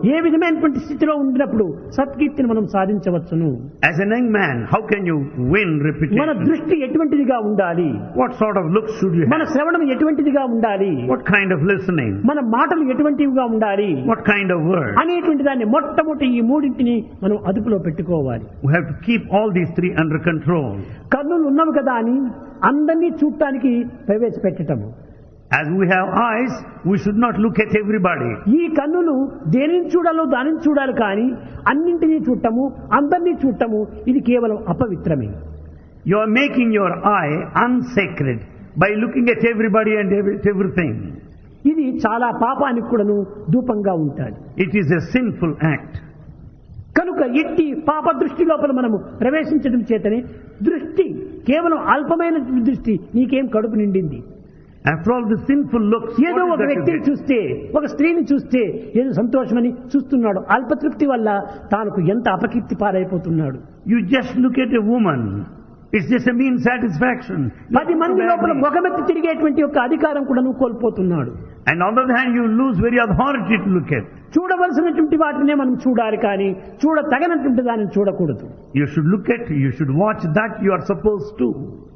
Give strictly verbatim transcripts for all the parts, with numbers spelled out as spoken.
ఏ విధమైనటువంటి స్థితిలో ఉండినప్పుడు సత్కీర్తిని మనం సాధించవచ్చును. As a young man, how can you win మన reputation? దృష్టి ఎటువంటిదిగా ఉండాలి, What sort of looks should you మన have? శ్రవణం ఎటువంటిదిగా ఉండాలి, What kind of listening? మన మాటలు ఎటువంటివిగా ఉండాలి What kind of words? అనేటువంటి దాన్ని మొట్టమొదటి ఈ మూడింటిని మనం అదుపులో పెట్టుకోవాలి. We have to keep all these three under control. కన్నులు ఉన్నవి కదా అని అందరినీ చూడటానికి ప్రవేశపెట్టటము. As we have eyes, we should not look at everybody. ఈ కన్నులు దేనిని చూడాలో దానిని చూడాలి కానీ అన్నింటినీ చూడటము అందరినీ చూడటము ఇది కేవలం అపవిత్రమే. You are making your eye unsacred by looking at everybody and every- everything. ఇది చాలా పాపానికి కూడాను ధూపంగా ఉంటాది. It is a sinful act. కనుక ఎట్టి పాప దృష్టి లోపల మనము ప్రవేశించడం చేతనే దృష్టి కేవలం అల్పమైన దృష్టి నీకేం కడుపు నిండింది. After all the sinful looks, ఏదో what is ఒక that you వ్యక్తిని get? చూస్తే ఒక స్త్రీని చూస్తే ఏదో సంతోషమని చూస్తున్నాడు. అల్పతృప్తి వల్ల తానుకు ఎంత అపకీర్తి పారైపోతున్నాడు. You just look at a woman. It's just a mean satisfaction. You పది మంది look లోపల badly. మొగమెత్తి తిరిగేటువంటి ఒక అధికారం కూడా నువ్వు కోల్పోతున్నాడు. And on the other hand, you lose very authority to look at. చూడవలసినటువంటి వాటినే మనం చూడాలి కానీ చూడ తగనటువంటి దానిని చూడకూడదు. You should look at, you should watch that you are supposed to.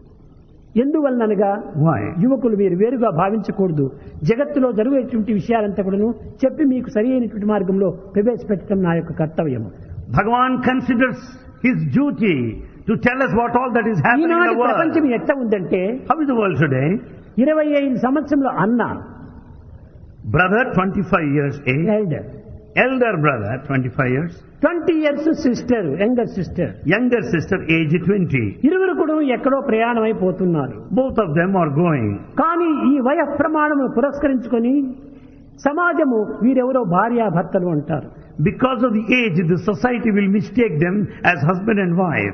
ఎందువలనగా Why? యువకులు మీరు వేరుగా భావించకూడదు. జగత్తులో జరిగేటువంటి విషయాలంతా కూడాను చెప్పి మీకు సరి అయినటువంటి మార్గంలో ప్రవేశపెట్టడం నా యొక్క కర్తవ్యము. Bhagavan considers his duty to tell us what all that is happening in ఈనాటి the world. ప్రపంచం ఎట్లా ఉందంటే How is the world today? ఇరవై ఐదు సంవత్సరంలో అన్న Brother, twenty-five years age. Elder, Elder brother, twenty-five years. Twenty years sister, younger sister, Younger sister, age twenty. ఇరువురు కూడా ఎక్కడో ప్రయాణం అయిపోతున్నారు. Both of them are going. కానీ ఈ వయ ప్రమాణమును పురస్కరించుకొని సమాజము వీరెవరో భార్యాభర్తలు అంటారు. Because of the age, the society will mistake them as husband and wife.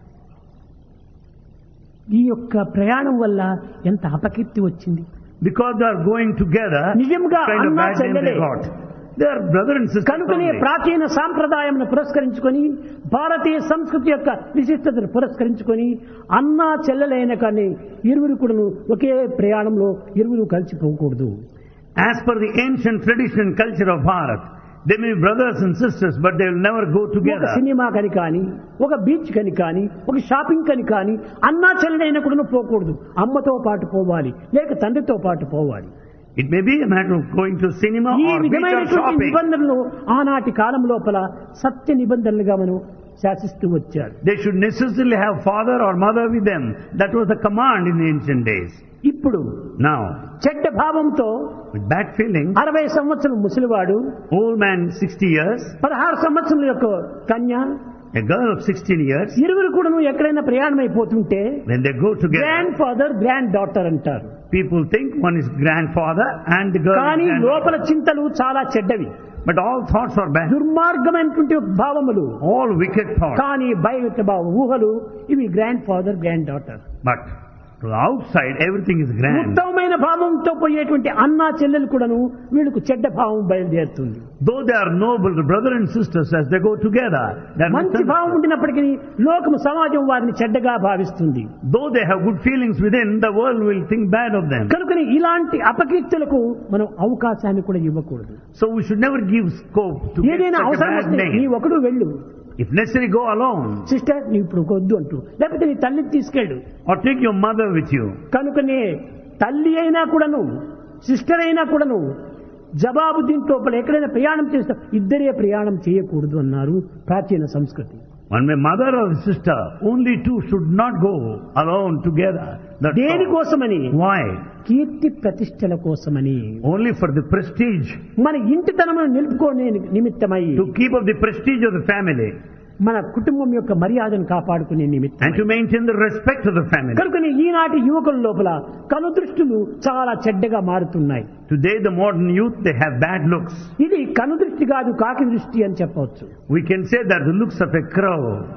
ఈ యొక్క ప్రయాణం వల్ల ఎంత అపకీర్తి వచ్చింది. Because they are going together, నిజంగా kind of అన్నా bad name they చెల్లెలే. got. They are brother and sister కనుకనే only. ప్రాచీన సాంప్రదాయమును పురస్కరించుకొని భారతీయ సంస్కృతి యొక్క విశిష్టతను పురస్కరించుకొని అన్నా చెల్లెలైన కానీ ఇరువురు కూడాను ఒకే ప్రయాణంలో ఇరువురు కలిసిపోకూడదు. As per the ancient tradition and culture of Bharat, they may be brothers and sisters, but they will never go ఒక together. సినిమా కని కానీ ఒక బీచ్ కని కానీ ఒక షాపింగ్ కని కానీ అన్నా చెల్లెలైన కూడా పోకూడదు. అమ్మతో పాటు పోవాలి, లేక తండ్రితో పాటు పోవాలి. It may be a matter of going to cinema ఈ or beach or విధమైనటువంటి shopping. నిబంధనలు ఆనాటి కాలం లోపల సత్య నిబంధనలుగా మనం శాసిస్తూ వచ్చారు. They should necessarily have father or mother with them. That was the command in the ancient days. ఇప్పుడు Now, చెడ్డ భావంతో with bad feeling, అరవై సంవత్సరం ముసలివాడు, old man sixty years, పదహారు సంవత్సరం యొక్క కన్య, a girl of sixteen years, ఇరువురు కూడా ఎక్కడైనా ప్రయాణం అయిపోతుంటే when they go together, grand father grand daughter అంటారు. people think one is grandfather and the girl is కానీ granddaughter. లోపల చింతలు చాలా చెడ్డవి, But all thoughts are bad. దుర్మార్గమైనటువంటి భావములు, All wicked thoughts. కానీ బయట భావ ఊహలు ఇవి grand father grand daughter. But to the outside, everything is grand. ఉత్తమమైన భావంతో పోయేటువంటి అన్నా చెల్లెలు కూడాను వీళ్ళకు చెడ్డ భావం బయలుదేరుతుంది. Though they are noble, the brother and sisters, as they go together, they are మంచి భావం misunderstood. ఉండినప్పటికీ లోకము సమాజం వారిని చెడ్డగా భావిస్తుంది. Though they have good feelings within, the world will think bad of them. కనుకని ఇలాంటి అపకీర్తులకు మనం అవకాశాన్ని కూడా ఇవ్వకూడదు. So we should never give scope to get ఏదైనా such a అవసరం bad వస్తే నీ name. ఒకడు వెళ్ళు, If necessary, go alone. Sister నీ ఇప్పుడు వద్దు అంటూ, లేకపోతే నీ తల్లిని తీసుకెళ్ళు. Or take your mother with you. కనుకనే తల్లి అయినా కూడాను సిస్టర్ అయినా కూడాను జవాబు దీంట్లో ఎక్కడైనా ప్రయాణం చేస్తా ఇద్దరే ప్రయాణం చేయకూడదు అన్నారు ప్రాచీన సంస్కృతి. One may mother or sister, only two should not go alone together. That's all. దేనికోసమని? Why? కీర్తి ప్రతిష్టల కోసమని, Only for the prestige, మన ఇంటితనమును నిలుపుకోనే నిమిత్తమై, to keep up the prestige of the family, మన కుటుంబం యొక్క మర్యాదను కాపాడుకునే నిమిత్తం. and to maintain the respect of the family. కనుకని ఈనాటి యువకుల లోపల కనుదృష్టులు చాలా చెడ్డగా మారుతున్నాయి. Today the modern youth, they have bad looks. ఇది కనుదృష్టి కాదు, కాకి దృష్టి అని చెప్పవచ్చు. We can say that the looks of a crow.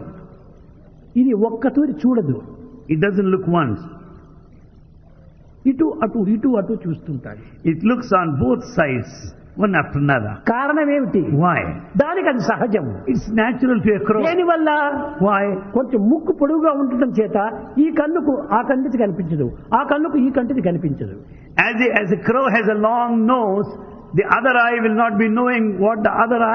ఇది ఒక్కతూరి చూడదు, It doesn't look once. ఇటు అటు ఇటు అటు చూస్తుంటాడు. It looks on both sides, one after another. కారణం ఏమిటి? Why? దానికి అది సహజం. It's natural to a crow. దేనివల్ల? Why? కొంచెం ముక్కు పొడుగుగా ఉండటం చేత ఈ కన్నుకు ఆ కంటిది కనిపించదు, ఆ కన్నుకు ఈ కంటిది కనిపించదు. As a, as a crow has a long nose, the other eye will not be knowing what the other eye